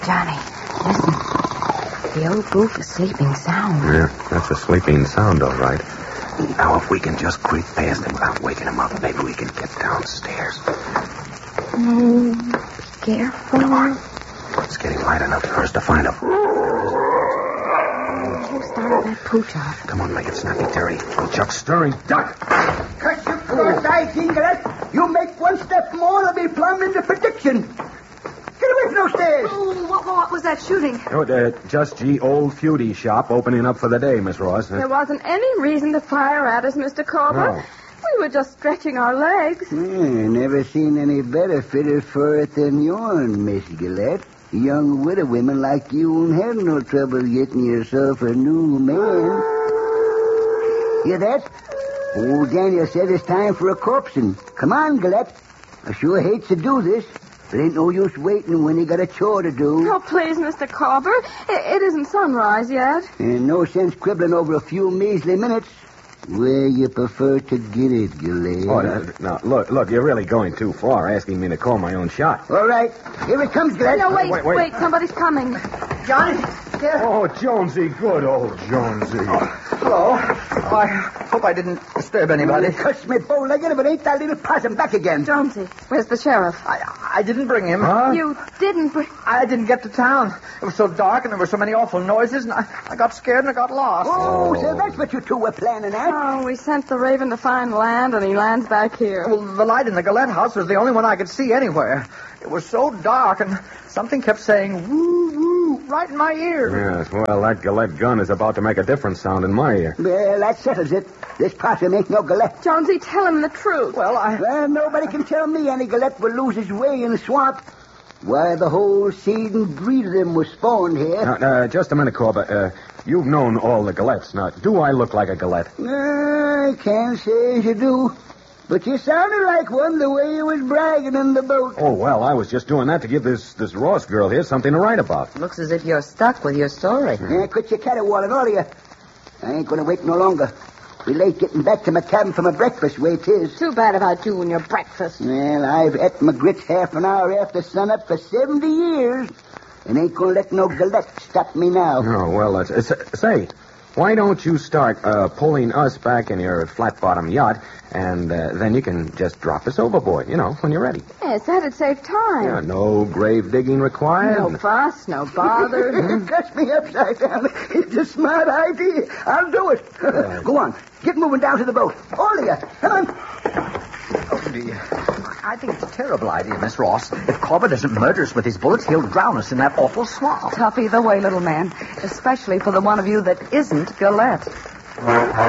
Johnny, listen. The old booth is sleeping sound. Yeah, that's a sleeping sound, all right. Now, if we can just creep past him without waking him up, maybe we can get downstairs. Be careful. Come on. It's getting light enough for us to find him. Who started that pooch out? Come on, make it snappy, Terry. Oh, Chuck, stirring. Duck! Cut your cross eye, Ginglet. You make one step more, I'll be plumb into prediction. Get away from those stairs. Oh, what was that shooting? Oh, just G. Old Feudy shop opening up for the day, Miss Ross. There wasn't any reason to fire at us, Mr. Culver. No. We were just stretching our legs. Never seen any better fitter for it than yourn, Miss Gillette. Young widow women like you won't have no trouble getting yourself a new man. Hear that? Old Daniel said it's time for a corpsing. Come on, Gillette. I sure hate to do this, but ain't no use waiting when you got a chore to do. Oh, please, Mr. Culver. It isn't sunrise yet. And no sense quibbling over a few measly minutes. Where you prefer to get it, Gillette? Oh, now, look, you're really going too far, asking me to call my own shot. All right. Here it comes, Gillette. No, Wait. wait. Somebody's coming. Johnny, here. Oh, Jonesy, good old Jonesy. Hello. I hope I didn't disturb anybody. Cuss me bow-legged if it ain't that little possum back again. Jonesy, where's the sheriff? I didn't bring him. Huh? You didn't I didn't get to town. It was so dark and there were so many awful noises, and I got scared and I got lost. Oh, so that's what you two were planning, eh? Oh, we sent the Raven to find land, and he lands back here. Well, the light in the Gillette house was the only one I could see anywhere. It was so dark, and something kept saying, woo, woo, right in my ear. Yes, well, that Gillette gun is about to make a different sound in my ear. Well, that settles it. This possum ain't no Gillette. Jonesy, tell him the truth. Well, nobody can tell me any Gillette will lose his way in the swamp. Why, the whole seed and breed of them was spawned here. Now, just a minute, Corba. You've known all the Gillettes. Now, do I look like a Gillette? I can't say as you do. But you sounded like one the way you was bragging in the boat. Oh, well, I was just doing that to give this Ross girl here something to write about. Looks as if you're stuck with your story. Yeah, quit your caterwauling, all of you. I ain't going to wait no longer. Be late getting back to my cabin for my breakfast, way it is. Too bad about you and your breakfast. Well, I've ate my grits half an hour after sunup for 70 years. And ain't going to let no Gillette stop me now. Oh, well, say, why don't you start pulling us back in your flat-bottom yacht, and then you can just drop us overboard, when you're ready. Yes, that'd save time. Yeah, no grave digging required. No fuss, no bother. Cuss me upside down. It's a smart idea. I'll do it. Go on. Get moving down to the boat. All of you. Come on. Oh, dear. I think it's a terrible idea, Miss Ross. If Corber doesn't murder us with his bullets, he'll drown us in that awful swamp. Tough either way, little man. Especially for the one of you that isn't Gillette.